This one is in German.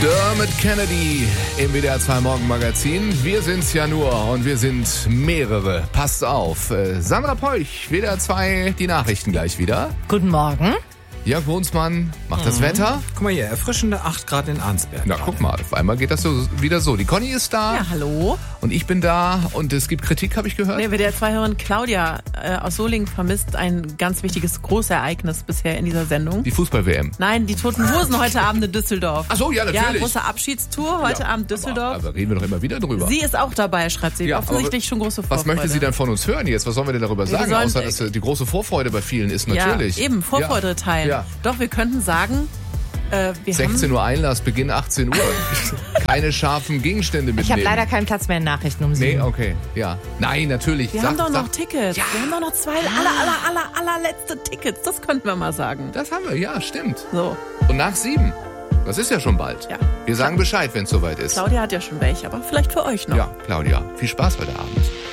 Dermot Kennedy im WDR 2 Morgenmagazin. Wir sind's ja nur und wir sind mehrere. Passt auf. Sandra Peuch, WDR 2, die Nachrichten gleich wieder. Guten Morgen. Jörg Wohnsmann macht das Wetter. Guck mal hier, erfrischende 8 Grad in Arnsberg. Na, guck mal, auf einmal geht das so wieder so. Die Conny ist da. Ja, hallo. Und ich bin da und es gibt Kritik, habe ich gehört. Nee, WDR 2-Hörerin Claudia aus Solingen vermisst ein ganz wichtiges Großereignis bisher in dieser Sendung. Die Fußball-WM. Nein, die Toten Hosen heute Abend in Düsseldorf. Ach so, ja, natürlich. Ja, große Abschiedstour heute Abend Düsseldorf. Aber reden wir doch immer wieder drüber. Sie ist auch dabei, schreibt sie. Ja, offensichtlich schon große Vorfreude. Was möchte sie denn von uns hören jetzt? Was sollen wir denn darüber sagen? sollen- Außer, dass die große Vorfreude bei vielen ist, natürlich. Ja, eben, Vorfreude teilen. Ja. Doch, wir könnten sagen, wir 16 haben... Uhr Einlass, Beginn 18 Uhr. Keine scharfen Gegenstände mitnehmen. Ich habe leider keinen Platz mehr in Nachrichten um 7. Nee, okay, ja. Nein, natürlich. Wir haben doch noch Tickets. Wir haben doch noch zwei allerletzte Tickets. Das könnten wir mal sagen. Das haben wir, ja, stimmt. So, Und nach 7. Das ist ja schon bald. Ja. Wir sagen Bescheid, wenn es soweit ist. Claudia hat ja schon welche, aber vielleicht für euch noch. Ja, Claudia, viel Spaß heute Abend.